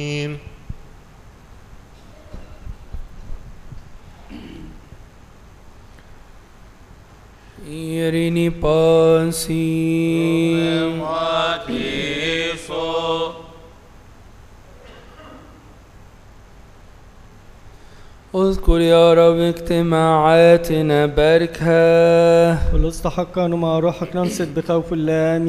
Irini pasi اذكر يا رب اجتماعاتنا باركها ولستحقا مع روحك ننصت بخوف الله.